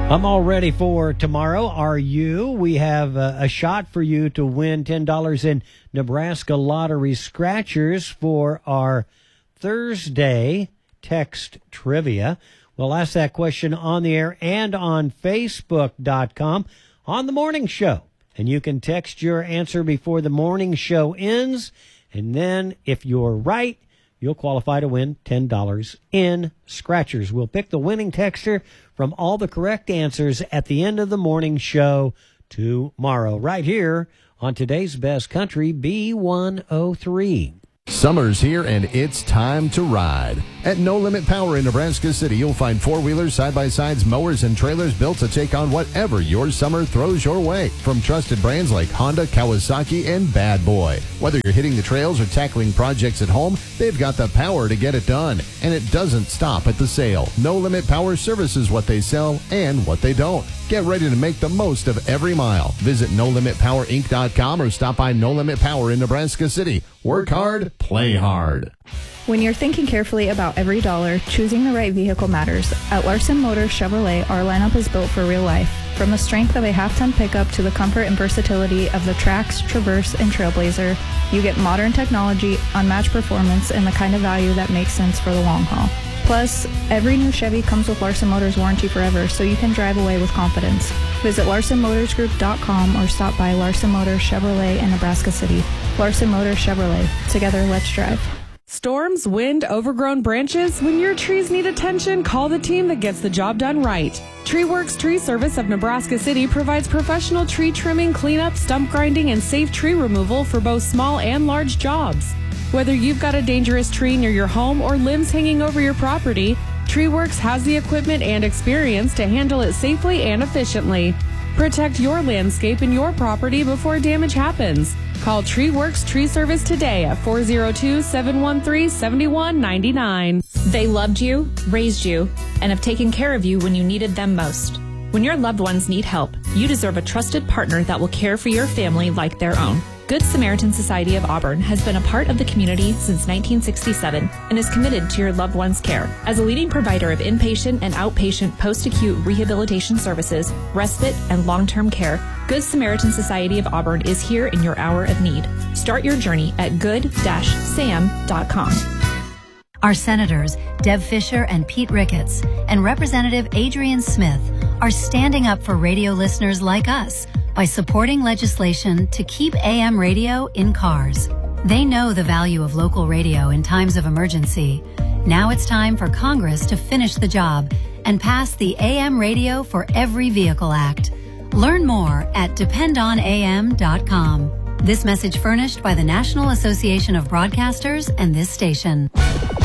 I'm all ready for tomorrow. Are you? We have a shot for you to win $10 in Nebraska Lottery Scratchers for our Thursday text trivia. We'll ask that question on the air and on Facebook.com on the morning show. And you can text your answer before the morning show ends. And then if you're right, you'll qualify to win $10 in Scratchers. We'll pick the winning texter from all the correct answers at the end of the morning show tomorrow, right here on today's Best Country B103. Summer's here and it's time to ride. At No Limit Power in Nebraska City, you'll find four-wheelers, side-by-sides, mowers, and trailers built to take on whatever your summer throws your way. From trusted brands like Honda, Kawasaki, and Bad Boy. Whether you're hitting the trails or tackling projects at home, they've got the power to get it done. And it doesn't stop at the sale. No Limit Power services what they sell and what they don't. Get ready to make the most of every mile. Visit NoLimitPowerInc.com or stop by No Limit Power in Nebraska City. Work hard, play hard. When you're thinking carefully about every dollar, choosing the right vehicle matters. At Larson Motors Chevrolet, our lineup is built for real life. From the strength of a half-ton pickup to the comfort and versatility of the Trax, Traverse, and Trailblazer, you get modern technology, unmatched performance, and the kind of value that makes sense for the long haul. Plus, every new Chevy comes with Larson Motors warranty forever, so you can drive away with confidence. Visit LarsonMotorsGroup.com or stop by Larson Motors Chevrolet in Nebraska City. Larson Motors Chevrolet. Together, let's drive. Storms, wind, overgrown branches. When your trees need attention, call the team that gets the job done right. TreeWorks Tree Service of Nebraska City provides professional tree trimming, cleanup, stump grinding, and safe tree removal for both small and large jobs. Whether you've got a dangerous tree near your home or limbs hanging over your property, TreeWorks has the equipment and experience to handle it safely and efficiently. Protect your landscape and your property before damage happens. Call TreeWorks Tree Service today at 402-713-7199. They loved you, raised you, and have taken care of you when you needed them most. When your loved ones need help, you deserve a trusted partner that will care for your family like their own. Good Samaritan Society of Auburn has been a part of the community since 1967 and is committed to your loved one's care. As a leading provider of inpatient and outpatient post-acute rehabilitation services, respite, and long-term care, Good Samaritan Society of Auburn is here in your hour of need. Start your journey at good-sam.com. Our senators, Deb Fischer and Pete Ricketts, and Representative Adrian Smith are standing up for radio listeners like us by supporting legislation to keep AM radio in cars. They know the value of local radio in times of emergency. Now it's time for Congress to finish the job and pass the AM Radio for Every Vehicle Act. Learn more at dependonam.com. This message furnished by the National Association of Broadcasters and this station.